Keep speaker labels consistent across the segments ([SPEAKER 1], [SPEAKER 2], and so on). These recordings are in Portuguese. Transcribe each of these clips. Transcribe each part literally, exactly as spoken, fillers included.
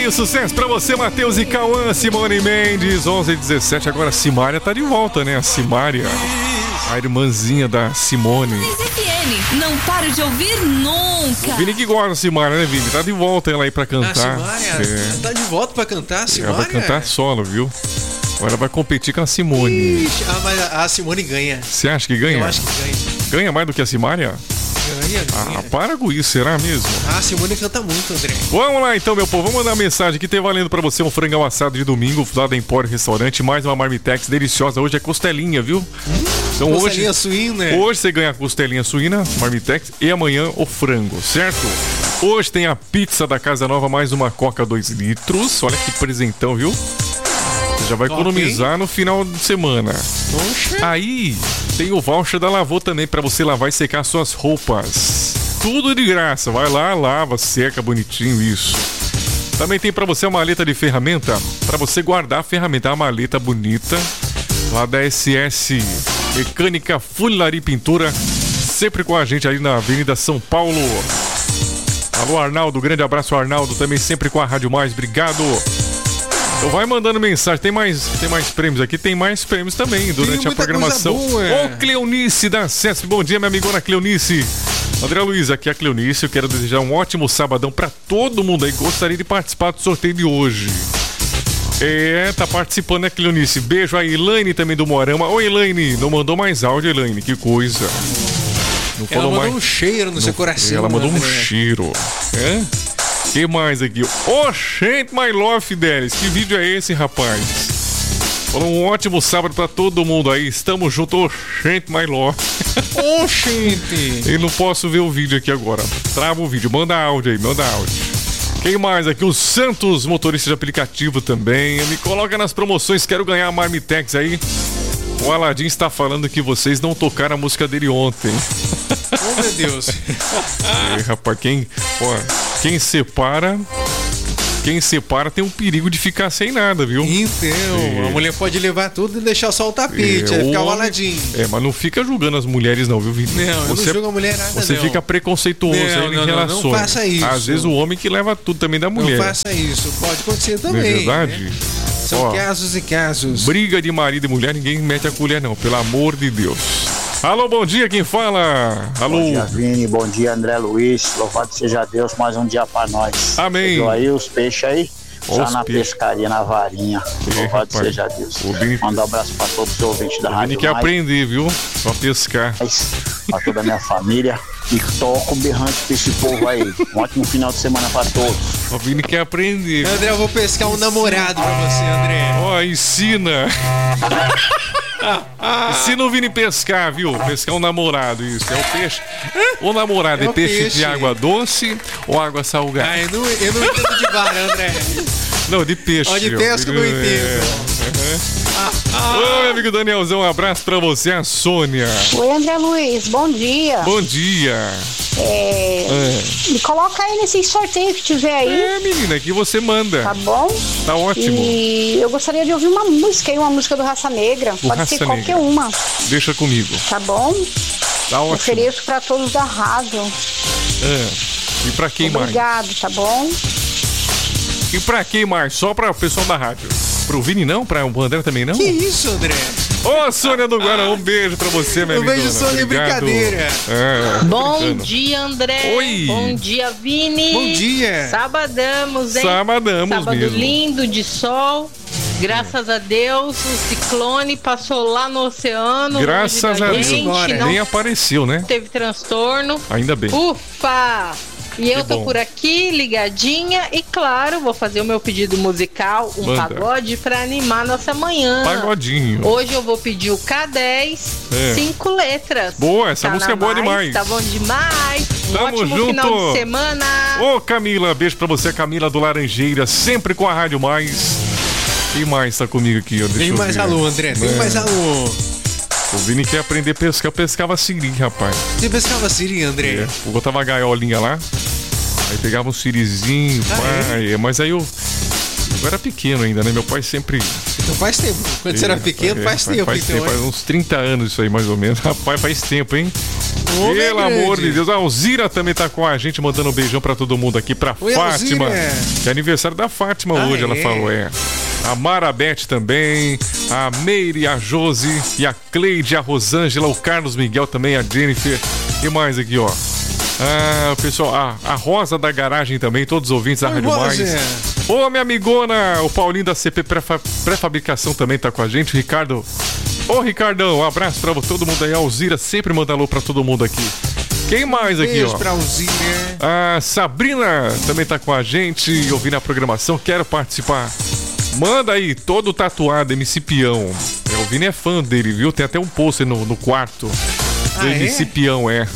[SPEAKER 1] aí, sucesso pra você, Matheus e Cauã, Simone Mendes, onze e dezessete. Agora a Simária tá de volta, né? A Simária, a irmãzinha da Simone.
[SPEAKER 2] Não paro de ouvir nunca.
[SPEAKER 1] O Vini que gosta da Simária, né, Vini? Tá de volta ela aí pra cantar.
[SPEAKER 3] A Simária é. Tá de volta pra cantar, a Simária?
[SPEAKER 1] Ela vai cantar solo, viu? Agora vai competir com a Simone.
[SPEAKER 3] Ixi, ah, mas a Simone ganha.
[SPEAKER 1] Você acha que ganha?
[SPEAKER 3] Eu acho que ganha.
[SPEAKER 1] Ganha mais do que a Simária?
[SPEAKER 3] Ganha, ganha.
[SPEAKER 1] Ah, para com isso, será mesmo?
[SPEAKER 3] Ah, a Simone canta muito, André.
[SPEAKER 1] Vamos lá então, meu povo. Vamos mandar uma mensagem aqui. Tem valendo pra você um frangão assado de domingo, lá da Empório Restaurante. Mais uma marmitex deliciosa. Hoje é costelinha, viu? Hum,
[SPEAKER 3] então costelinha hoje, suína.
[SPEAKER 1] Hoje você ganha a costelinha suína, marmitex, e amanhã o frango, certo? Hoje tem a pizza da Casa Nova, mais uma Coca dois litros. Olha que presentão, viu? Você já vai okay. economizar no final de semana. Poxa. Aí tem o voucher da Lavô também pra você lavar e secar suas roupas. Tudo de graça. Vai lá, lava, seca bonitinho, isso. Também tem pra você uma maleta de ferramenta pra você guardar a ferramenta. Uma maleta bonita lá da S S Mecânica, Funilaria e Pintura. Sempre com a gente aí na Avenida São Paulo. Alô, Arnaldo. Grande abraço, Arnaldo. Também sempre com a Rádio Mais. Obrigado. Então vai mandando mensagem, tem mais, tem mais prêmios aqui, tem mais prêmios também durante a programação. Ô Cleonice da C E S P, bom dia, minha amigona Cleonice. André Luiz, aqui é a Cleonice, eu quero desejar um ótimo sabadão pra todo mundo aí, gostaria de participar do sorteio de hoje. É, tá participando, né, Cleonice? Beijo a Elaine também do Moarama. Ô Elaine, não mandou mais áudio, Elaine, que coisa.
[SPEAKER 3] Não falou ela mandou mais... um cheiro no não... seu coração.
[SPEAKER 1] Ela mandou um cheiro, é? Que mais aqui? Oxente, my love, Fidelis. Que vídeo é esse, rapaz? Falou um ótimo sábado pra todo mundo aí. Estamos juntos. Oxente, my love.
[SPEAKER 3] Oxente.
[SPEAKER 1] Eu não posso ver o vídeo aqui agora. Trava o vídeo. Manda áudio aí, manda áudio. Quem mais aqui? O Santos, motorista de aplicativo também. Me coloca nas promoções. Quero ganhar a Marmitex aí. O Aladim está falando que vocês não tocaram a música dele ontem.
[SPEAKER 3] Oh, meu Deus.
[SPEAKER 1] É, rapaz, quem, ó, quem separa, quem separa tem um perigo de ficar sem nada, viu?
[SPEAKER 3] Então, é. A mulher pode levar tudo e deixar só o tapete, é, aí ficar o Aladim.
[SPEAKER 1] É, mas não fica julgando as mulheres não, viu, Vitor?
[SPEAKER 3] Não, eu
[SPEAKER 1] você,
[SPEAKER 3] não julgo a mulher nada,
[SPEAKER 1] Você
[SPEAKER 3] não.
[SPEAKER 1] fica preconceituoso
[SPEAKER 3] não,
[SPEAKER 1] aí
[SPEAKER 3] não,
[SPEAKER 1] em
[SPEAKER 3] não,
[SPEAKER 1] relações.
[SPEAKER 3] Não faça isso.
[SPEAKER 1] Às vezes o homem que leva tudo também da mulher.
[SPEAKER 3] Não faça isso, pode acontecer também.
[SPEAKER 1] Não é verdade?
[SPEAKER 3] Né? São Ó, casos e casos.
[SPEAKER 1] Briga de marido e mulher, ninguém mete a colher não, pelo amor de Deus. Alô, bom dia, quem fala? Alô.
[SPEAKER 4] Bom dia, Vini, bom dia, André Luiz. Louvado seja Deus, mais um dia pra nós.
[SPEAKER 1] Amém.
[SPEAKER 4] Viu aí os peixes aí?
[SPEAKER 1] Os
[SPEAKER 4] já na
[SPEAKER 1] peixes.
[SPEAKER 4] pescaria, na varinha.
[SPEAKER 1] É,
[SPEAKER 4] Louvado
[SPEAKER 1] rapaz.
[SPEAKER 4] seja Deus.
[SPEAKER 1] Vini...
[SPEAKER 4] Manda um abraço pra todos os ouvintes da
[SPEAKER 1] o
[SPEAKER 4] Rádio
[SPEAKER 1] Vini quer
[SPEAKER 4] Mais.
[SPEAKER 1] aprender, viu? Só pescar.
[SPEAKER 4] Pra toda a minha família. E toca o berrante pra esse povo aí. Um ótimo final de semana pra todos.
[SPEAKER 1] O Vini quer aprender.
[SPEAKER 3] André, eu vou pescar um namorado pra você, André.
[SPEAKER 1] Ó, oh, ensina. Ensina o Vini pescar, viu? Pescar um namorado, isso. É o peixe. O namorado é, é peixe, peixe de água doce ou água salgada?
[SPEAKER 3] Ah, eu não, eu não entendo de bar, André.
[SPEAKER 1] Não, de peixe.
[SPEAKER 3] Ó, de pesca eu não entendo.
[SPEAKER 1] É. Uhum. Ah, ah. Oi, meu amigo Danielzão, um abraço pra você, a Sônia.
[SPEAKER 5] Oi, André Luiz, bom dia.
[SPEAKER 1] Bom dia.
[SPEAKER 5] É, é. Me coloca aí nesse sorteio que tiver aí.
[SPEAKER 1] É, menina, que você manda.
[SPEAKER 5] Tá bom?
[SPEAKER 1] Tá ótimo.
[SPEAKER 5] E eu gostaria de ouvir uma música aí, uma música do Raça Negra.
[SPEAKER 1] O
[SPEAKER 5] Pode
[SPEAKER 1] Raça
[SPEAKER 5] ser
[SPEAKER 1] Negra.
[SPEAKER 5] qualquer uma.
[SPEAKER 1] Deixa comigo.
[SPEAKER 5] Tá bom?
[SPEAKER 1] Tá ótimo.
[SPEAKER 5] Ofereço pra todos da rádio.
[SPEAKER 1] É. E pra quem
[SPEAKER 5] Obrigado,
[SPEAKER 1] mais?
[SPEAKER 5] Obrigado, tá bom?
[SPEAKER 1] E pra quem mais? Só pra o pessoal da rádio. Pro Vini não? Pra o André também não?
[SPEAKER 3] Que isso, André?
[SPEAKER 1] Ô, oh, Sônia do Guará, um beijo pra você, minha amiga.
[SPEAKER 3] Um beijo, Sônia, brincadeira.
[SPEAKER 1] É,
[SPEAKER 6] Bom
[SPEAKER 1] brincando.
[SPEAKER 6] dia, André.
[SPEAKER 1] Oi.
[SPEAKER 6] Bom dia, Vini.
[SPEAKER 3] Bom dia.
[SPEAKER 6] Sabadamos, hein?
[SPEAKER 1] Sabadamos
[SPEAKER 6] Sábado
[SPEAKER 1] mesmo.
[SPEAKER 6] lindo, de sol. Graças a Deus, o ciclone passou lá no oceano.
[SPEAKER 1] Graças a Deus.
[SPEAKER 6] Não
[SPEAKER 1] Nem apareceu, né?
[SPEAKER 6] teve transtorno.
[SPEAKER 1] Ainda bem.
[SPEAKER 6] Ufa! E eu
[SPEAKER 1] Que
[SPEAKER 6] tô
[SPEAKER 1] bom.
[SPEAKER 6] por aqui, ligadinha, e claro, vou fazer o meu pedido musical, um
[SPEAKER 1] Manda.
[SPEAKER 6] pagode pra animar nossa manhã.
[SPEAKER 1] Pagodinho.
[SPEAKER 6] Hoje eu vou pedir o K dez,
[SPEAKER 1] É.
[SPEAKER 6] cinco letras.
[SPEAKER 1] Boa, essa
[SPEAKER 6] Tá
[SPEAKER 1] música
[SPEAKER 6] na
[SPEAKER 1] é boa
[SPEAKER 6] mais,
[SPEAKER 1] demais.
[SPEAKER 6] Tá bom demais. Um
[SPEAKER 1] Tamo
[SPEAKER 6] ótimo
[SPEAKER 1] junto.
[SPEAKER 6] final de semana.
[SPEAKER 1] Ô, Camila, beijo pra você, Camila do Laranjeira, sempre com a Rádio Mais. Quem mais tá comigo aqui? Ó? Deixa
[SPEAKER 3] Tem
[SPEAKER 1] eu
[SPEAKER 3] mais
[SPEAKER 1] ver.
[SPEAKER 3] alô, André, tem
[SPEAKER 1] É.
[SPEAKER 3] mais alô.
[SPEAKER 1] O Vini quer aprender a pescar, eu pescava siri, rapaz.
[SPEAKER 3] Você pescava siri, André?
[SPEAKER 1] É, eu botava uma gaiolinha lá, aí pegava um sirizinho,
[SPEAKER 3] Ah,
[SPEAKER 1] pai, é? Mas aí eu, eu era pequeno ainda, né? Meu pai sempre...
[SPEAKER 3] Então faz tempo. Quando você era pequeno,
[SPEAKER 1] é,
[SPEAKER 3] faz tempo,
[SPEAKER 1] faz
[SPEAKER 3] então.
[SPEAKER 1] tempo,
[SPEAKER 3] é.
[SPEAKER 1] faz uns trinta anos isso aí, mais ou menos. Rapaz, faz tempo, hein?
[SPEAKER 3] Ô,
[SPEAKER 1] Pelo
[SPEAKER 3] grande.
[SPEAKER 1] amor de Deus. A Alzira também tá com a gente, mandando um beijão pra todo mundo aqui. Pra
[SPEAKER 3] Oi,
[SPEAKER 1] Fátima.
[SPEAKER 3] Alzira.
[SPEAKER 1] Que é aniversário da Fátima
[SPEAKER 3] Ah,
[SPEAKER 1] hoje, ela
[SPEAKER 3] é?
[SPEAKER 1] falou, é. A Marabete também, a Meire, a Josi e a Cleide, a Rosângela, o Carlos Miguel também, a Jennifer. E mais aqui, ó. Ah, o pessoal, a, a Rosa da Garagem também, todos os ouvintes da
[SPEAKER 3] Oi,
[SPEAKER 1] Rádio
[SPEAKER 3] Rosa.
[SPEAKER 1] Mais. Ô, minha amigona, o Paulinho da C P Prefa- Pré-Fabricação também tá com a gente. Ricardo. Ô, Ricardão, um abraço pra todo mundo aí. A Alzira sempre manda alô pra todo mundo aqui. Quem mais aqui,
[SPEAKER 3] Beijo
[SPEAKER 1] ó?
[SPEAKER 3] pra Alzira.
[SPEAKER 1] A Sabrina também tá com a gente, ouvindo a programação. Quero participar. Manda aí, todo tatuado, M C Peão. O Vini é fã dele, viu? Tem até um pôster no, no quarto do
[SPEAKER 3] Ah,
[SPEAKER 1] M C
[SPEAKER 3] é?
[SPEAKER 1] Peão, é.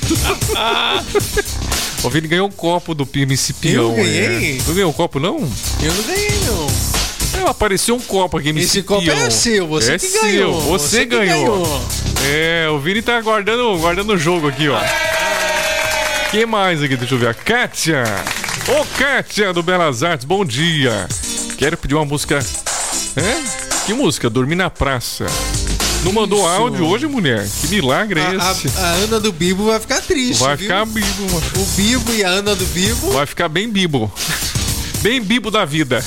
[SPEAKER 1] O Vini ganhou um copo do M C Peão.
[SPEAKER 3] Eu ganhei?
[SPEAKER 1] É. Não ganhou um copo, não?
[SPEAKER 3] Eu não ganhei, não.
[SPEAKER 1] É, apareceu um copo aqui, M C
[SPEAKER 3] Esse copo
[SPEAKER 1] Peão.
[SPEAKER 3] é seu, você
[SPEAKER 1] é
[SPEAKER 3] que
[SPEAKER 1] seu,
[SPEAKER 3] ganhou.
[SPEAKER 1] Você,
[SPEAKER 3] que
[SPEAKER 1] ganhou. É, o Vini tá guardando, guardando o jogo aqui, ó. Quem mais aqui? Deixa eu ver. A Kátia. Ô, Kátia do Belas Artes, bom dia. Quero pedir uma música. É? Que música? Dormir na Praça. Não mandou
[SPEAKER 3] Isso.
[SPEAKER 1] áudio hoje, mulher? Que milagre é
[SPEAKER 3] A,
[SPEAKER 1] esse?
[SPEAKER 3] a- a Ana do Bibo vai ficar triste,
[SPEAKER 1] Vai
[SPEAKER 3] viu?
[SPEAKER 1] ficar bibo, mano.
[SPEAKER 3] O Bibo e a Ana do Bibo.
[SPEAKER 1] Vai ficar bem bibo. Bem bibo da vida.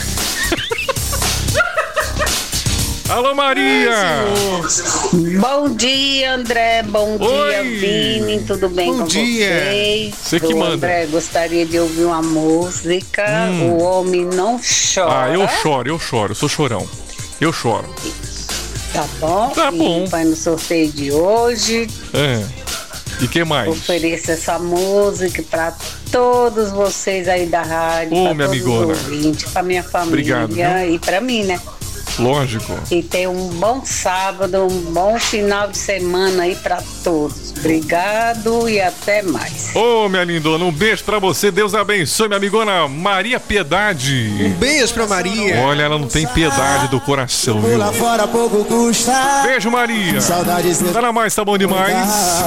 [SPEAKER 1] Alô, Maria!
[SPEAKER 7] Bom dia, André. Bom
[SPEAKER 1] Oi.
[SPEAKER 7] dia, Vini. Tudo bem
[SPEAKER 3] Bom
[SPEAKER 7] com
[SPEAKER 3] dia.
[SPEAKER 7] vocês?
[SPEAKER 1] Você que
[SPEAKER 7] Eu,
[SPEAKER 1] manda.
[SPEAKER 7] André, gostaria de ouvir uma música. O Homem Não Chora.
[SPEAKER 1] Ah, eu choro, eu choro, eu sou chorão. Eu choro.
[SPEAKER 7] Tá bom?
[SPEAKER 1] Tá bom.
[SPEAKER 7] E vai no sorteio de hoje.
[SPEAKER 1] É. E que mais?
[SPEAKER 7] Ofereço essa música para todos vocês aí da rádio.
[SPEAKER 1] Ô,
[SPEAKER 7] pra
[SPEAKER 1] minha
[SPEAKER 7] todos
[SPEAKER 1] amigona.
[SPEAKER 7] os ouvintes, pra minha família
[SPEAKER 1] Obrigado, viu?
[SPEAKER 7] e pra mim, né?
[SPEAKER 1] Lógico.
[SPEAKER 7] E tenha um bom sábado, um bom final de semana aí pra todos. Obrigado e até mais.
[SPEAKER 1] Ô, minha lindona, um beijo pra você. Deus abençoe, minha amigona Maria Piedade.
[SPEAKER 3] Um beijo pra Maria.
[SPEAKER 1] Olha, ela não tem piedade do coração, viu?
[SPEAKER 8] Lá fora pouco custa.
[SPEAKER 1] Beijo, Maria.
[SPEAKER 8] Saudades
[SPEAKER 1] Tá na mais, tá bom demais.